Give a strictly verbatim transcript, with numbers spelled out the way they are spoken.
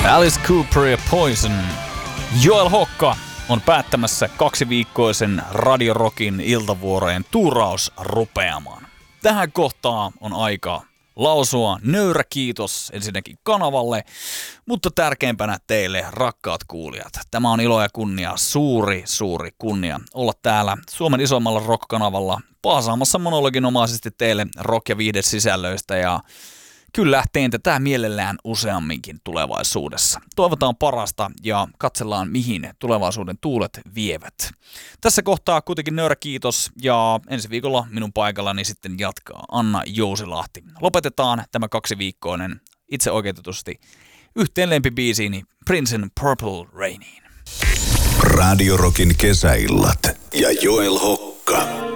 Alice Cooper ja Poison. Joel Hokka on päättämässä kaksiviikkoisen Radio Rockin iltavuorojen tuuraus rupeamaan. Tähän kohtaan on aika lausua nöyrä kiitos ensinnäkin kanavalle, mutta tärkeimpänä teille, rakkaat kuulijat. Tämä on ilo ja kunnia, suuri, suuri kunnia olla täällä Suomen isoimmalla rock-kanavalla paasaamassa monologinomaisesti teille rock- ja viihdesisällöistä ja kyllä, teen tätä mielellään useamminkin tulevaisuudessa. Toivotaan parasta ja katsellaan, mihin tulevaisuuden tuulet vievät. Tässä kohtaa kuitenkin nöyrä kiitos ja ensi viikolla minun paikallani sitten jatkaa Anna Jousilahti. Lopetetaan tämä kaksiviikkoinen itse oikeutetusti yhteen lempibiisiini Prince'n Purple Rainiin. Radio Rockin kesäillat ja Joel Hokka.